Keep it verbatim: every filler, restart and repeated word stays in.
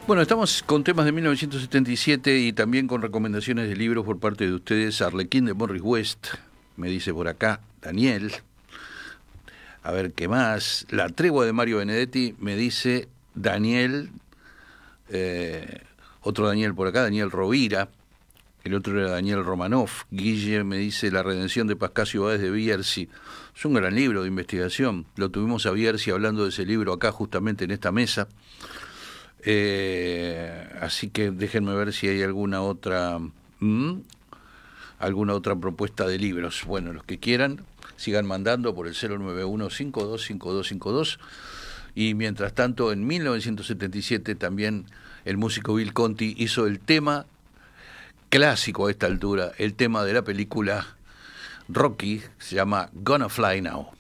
Bueno, estamos con temas de mil novecientos setenta y siete y también con recomendaciones de libros por parte de ustedes. Arlequín de Morris West, me dice por acá Daniel. A ver, ¿qué más? La tregua de Mario Benedetti, me dice Daniel. Eh, otro Daniel por acá, Daniel Rovira. El otro era Daniel Romanov. Guille me dice La redención de Pascasio Báez de Bierzi. Es un gran libro de investigación. Lo tuvimos a Bierzi hablando de ese libro acá justamente en esta mesa. Eh, así que déjenme ver si hay alguna otra ¿m? alguna otra propuesta de libros. Bueno, los que quieran sigan mandando por el cero nueve uno, cinco dos cinco dos cinco dos. Y mientras tanto, en mil novecientos setenta y siete también el músico Bill Conti hizo el tema clásico a esta altura, el tema de la película Rocky, se llama Gonna Fly Now.